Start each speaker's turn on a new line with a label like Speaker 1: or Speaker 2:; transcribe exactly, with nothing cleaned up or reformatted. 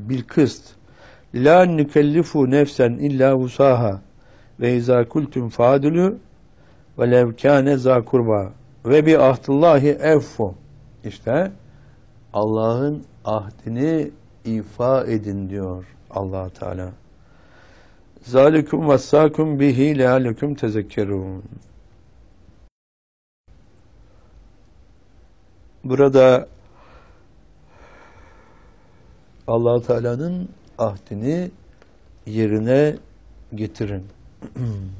Speaker 1: bil kıst. La nükellifu nefsen illa vusaha ve izâ kultum fâdülü ve lev kâne zâ kurba ve bi ahdillahi evfu. İşte Allah'ın ahdini ifa edin diyor Allah Teala. Zalikum vessâkum bihi leallekum tezekkerûn. Burada Allah Teala'nın ahdini yerine getirin.